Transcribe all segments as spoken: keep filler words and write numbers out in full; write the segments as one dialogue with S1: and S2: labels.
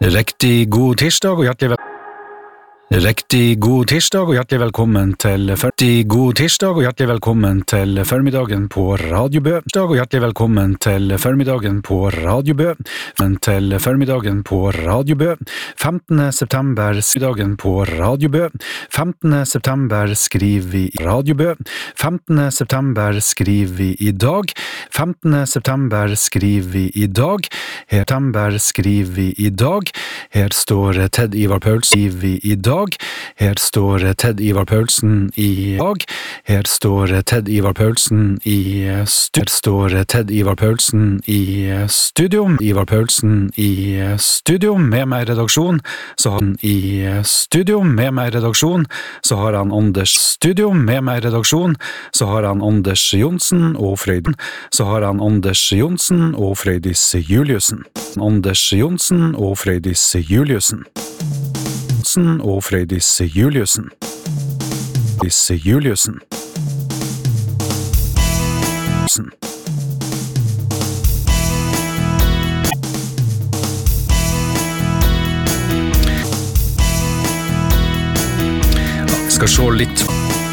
S1: Riktig god tirsdag og hjertelig vel... Riktig god tirsdag og hjertelig velkommen til Riktig god tirsdag og hjertelig velkommen til formiddagen på Radio Bø. Tirsdag og hjertelig velkommen til formiddagen på Radio Bø. Men til formiddagen på Radio Bø. femtende september dagen på Radio Bø. femtende september skriver vi i Radio Bø. femtende september skriver vi i dag. femtende september skriver vi i dag. Her september skriver vi i dag. Her står Ted Ivar Paulsen skriver vi i dag. Her står Ted Ivar Paulsen i dag. Her står Ted Ivar Paulsen i studio. Her står Ted Ivar Paulsen i studio. Ivar Paulsen i studio med meg i redaksjon. Så har han i studio med meg i redaksjon. Så har han Anders studio med meg i redaksjon. Så har han Anders Jonsen og Frøydis. Så har han Anders Jonsen og Frøydis Juliussen. Anders Jonsen og Frøydis Juliussen. Og Frøydis Juliussen. Frøydis Juliussen. Jeg skal se litt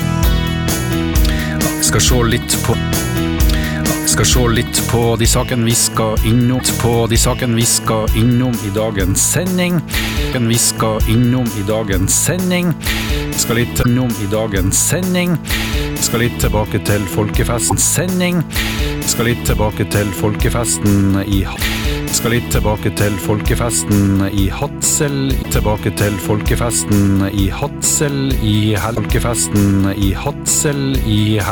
S1: Jeg skal se litt på Jeg skal se litt på de saken vi skal innom på de saken vi skal innom i dagens sending. Vi skal innom i dagens sending. Vi skal litt innom i dagens sending. Vi skal litt tilbake til folkefestens sending. Vi skal litt tilbake til folkefesten i Vi skal litt tilbake til folkefesten i Hadsel. Tilbake til folkefesten i Hadsel i Folkefesten i Hadsel i